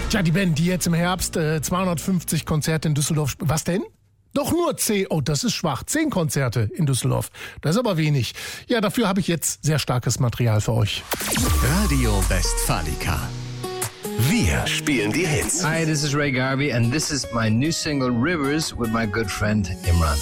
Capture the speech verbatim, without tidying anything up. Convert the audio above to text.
Tja, die Band, die jetzt im Herbst äh, zweihundertfünfzig Konzerte in Düsseldorf sp- Was denn? Doch nur zehn. Oh, das ist schwach. Zehn Konzerte in Düsseldorf. Das ist aber wenig. Ja, dafür habe ich jetzt sehr starkes Material für euch. Radio Westfalica. Wir spielen die Hits. Hi, this is Ray Garvey and this is my new single Rivers with my good friend Imran.